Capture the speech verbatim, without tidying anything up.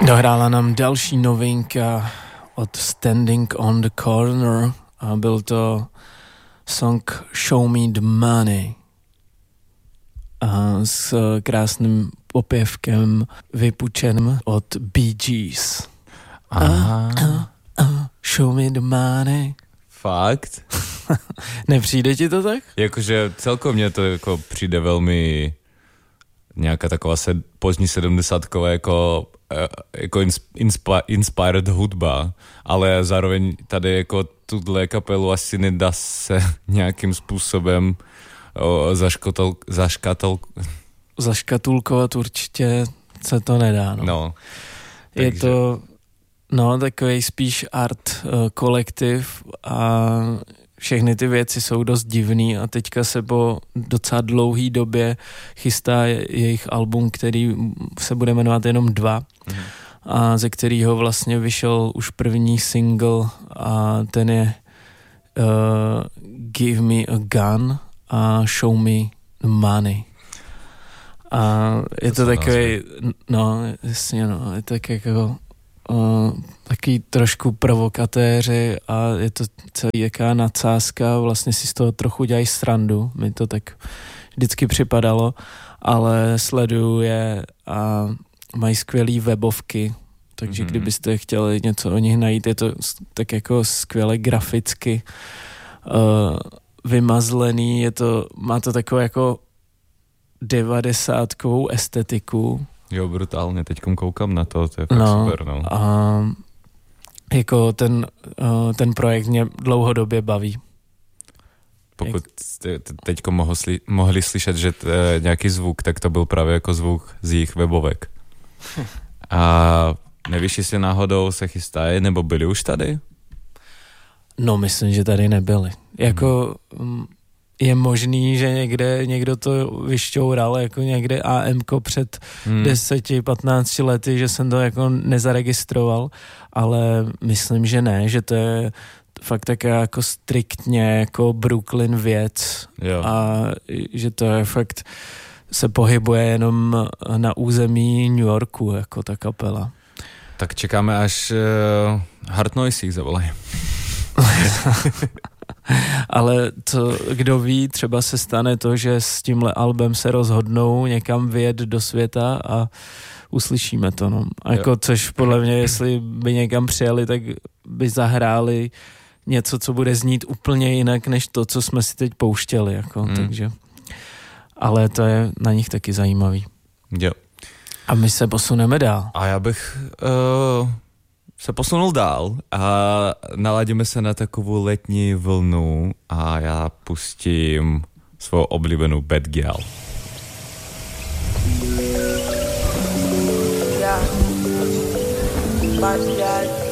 Dohrála nám další novinka od Standing on the Corner a byl to song Show Me the Money a s krásným popěvkem vypučeným od Bee Gees. Aha. Uh, uh, uh, show me the money. Fakt? Nepřijde ti to tak? Jakože celkom mně to jako přijde velmi nějaká taková sed, pozdní sedmdesátková jako, jako inspi, inspired hudba, ale zároveň tady jako tuhle kapelu asi nedá se nějakým způsobem o, zaškotol, zaškatol... Zaškatulkovat určitě se to nedá. No. no Je to no takový spíš art uh, kolektiv a všechny ty věci jsou dost divný a teďka se po docela dlouhý době chystá jejich album, který se bude jmenovat jenom Dva mm. a ze kterého vlastně vyšel už první single a ten je uh, Give Me a Gun a Show Me the Money. A je to, to takový, no jasně no, je to tak jako Uh, taky trošku provokatéři a je to celý jaká nadsázka, vlastně si z toho trochu dělají srandu, mi to tak vždycky připadalo, ale sleduju je a mají skvělý webovky, takže mm-hmm. kdybyste chtěli něco o nich najít, je to tak jako skvěle graficky uh, vymazlený, je to, má to takovou jako devadesátkovou estetiku. Jo, brutálně, teďkom koukám na to, to je fakt no, super, no. A jako ten, uh, ten projekt mě dlouhodobě baví. Pokud jste teďko mohli, sli, mohli slyšet, že t, nějaký zvuk, tak to byl právě jako zvuk z jejich webovek. A nevíš, jestli náhodou se chystají, nebo byli už tady? No, myslím, že tady nebyli. Jako... Hmm. Je možný, že někde někdo to vyšťoural jako někde AMko před hmm. deseti patnácti lety, že jsem to jako nezaregistroval, ale myslím, že ne, že to je fakt tak jako striktně jako Brooklyn věc jo. A že to je fakt se pohybuje jenom na území New Yorku jako ta kapela. Tak čekáme, až uh, Hard Noise jich zavolají. Ale to, kdo ví, třeba se stane to, že s tímhle albem se rozhodnou někam vyjet do světa a uslyšíme to, no. A jako, což podle mě, jestli by někam přijeli, tak by zahráli něco, co bude znít úplně jinak, než to, co jsme si teď pouštěli, jako, hmm. takže. Ale to je na nich taky zajímavý. Jo. A my se posuneme dál. A já bych... Uh... se posunul dál a naladíme se na takovou letní vlnu a já pustím svou oblíbenou Bad Gal. Yeah. Bad Gal.